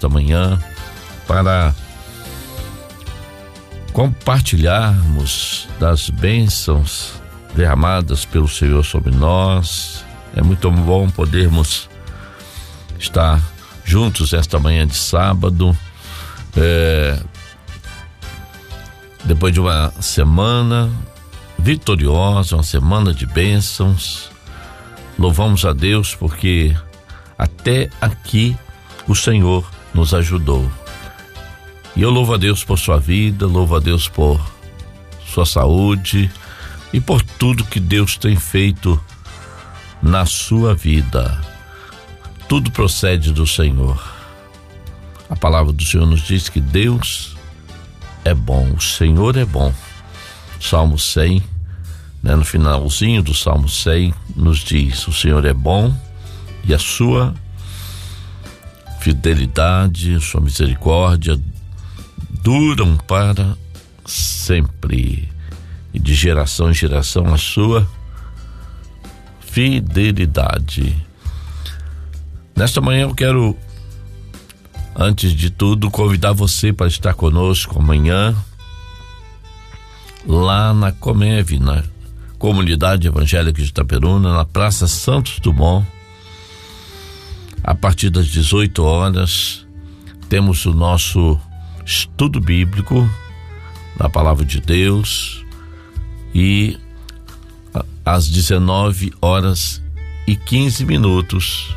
nesta manhã para compartilharmos das bênçãos derramadas pelo Senhor sobre nós. É muito bom podermos estar juntos esta manhã de sábado, depois de uma semana vitoriosa, uma semana de bênçãos. Louvamos a Deus porque até aqui o Senhor nos ajudou. E eu louvo a Deus por sua vida, louvo a Deus por sua saúde e por tudo que Deus tem feito na sua vida. Tudo procede do Senhor. A palavra do Senhor nos diz que Deus é bom, o Senhor é bom. Salmo 100, no finalzinho do Salmo 100, nos diz: o Senhor é bom e a sua fidelidade, sua misericórdia duram para sempre, e de geração em geração a sua fidelidade. Nesta manhã eu quero, antes de tudo, convidar você para estar conosco amanhã lá na Comev, na Comunidade Evangélica de Itaperuna, na Praça Santos Dumont. A partir das 18 horas temos o nosso estudo bíblico na Palavra de Deus, e às 19 horas e 15 minutos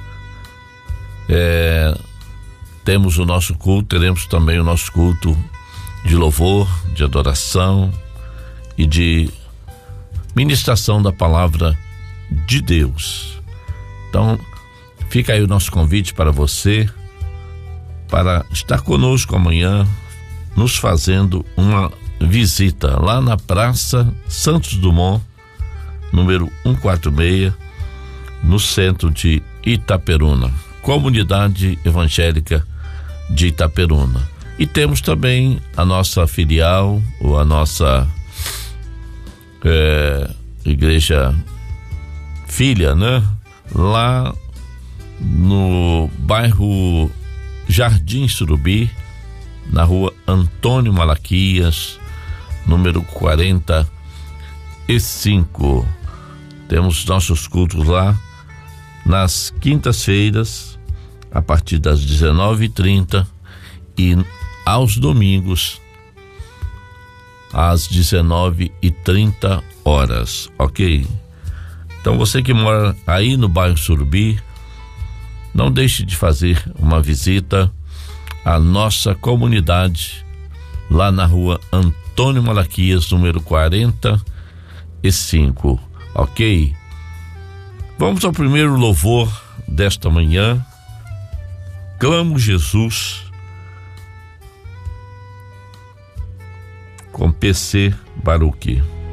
temos o nosso culto. Teremos também o nosso culto de louvor, de adoração e de ministração da Palavra de Deus. Então fica aí o nosso convite para você, para estar conosco amanhã, nos fazendo uma visita lá na Praça Santos Dumont, número 146, no centro de Itaperuna, Comunidade Evangélica de Itaperuna. E temos também a nossa filial, ou a nossa igreja filha, lá no bairro Jardim Surubi, na rua Antônio Malaquias, número 45. Temos nossos cultos lá nas quintas-feiras, a partir das 19h30, e aos domingos, às 19h30, ok? Então você que mora aí no bairro Surubi, não deixe de fazer uma visita à nossa comunidade lá na rua Antônio Malaquias, número 45, ok? Vamos ao primeiro louvor desta manhã. Clamo Jesus, com PC Baruque.